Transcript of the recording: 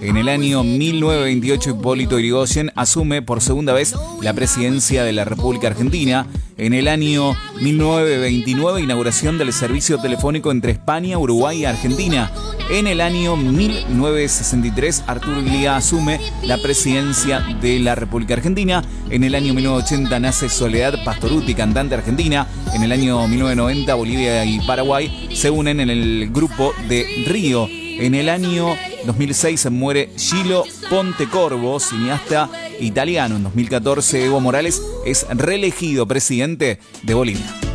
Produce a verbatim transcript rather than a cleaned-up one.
En el año mil novecientos veintiocho, Hipólito Yrigoyen asume por segunda vez la presidencia de la República Argentina. En el año mil novecientos veintinueve, inauguración del servicio telefónico entre España, Uruguay y Argentina. En el año mil novecientos sesenta y tres, Arturo Illia asume la presidencia de la República Argentina. En el año mil novecientos ochenta nace Soledad Pastorutti, cantante argentina. En el año mil novecientos noventa, Bolivia y Paraguay se unen en el grupo de Río. En el año dos mil seis muere Gillo Pontecorvo, cineasta italiano. En dos mil catorce, Evo Morales es reelegido presidente de Bolivia.